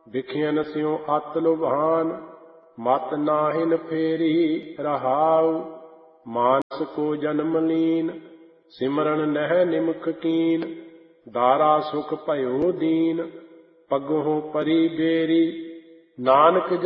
ਵਿਖਿਆਨ ਸਿਉ ਅਤ ਲੁਭਾਨ। ਮਤ ਨਾਹਿਨ ਫੇਰੀ ਰਹਾਉ, ਮਾਨਸ ਕੋ ਜਨਮ ਲੀਨ। ਸਿਮਰਨ ਨਹਿ ਨਿਮਖ ਕੀਨ, ਦਾਰਾ ਸੁਖ ਭਇਓ ਦੀਨ। ਪਗਹੁ ਪਰੀ ਬੇਰੀ, ਨਾਨਕ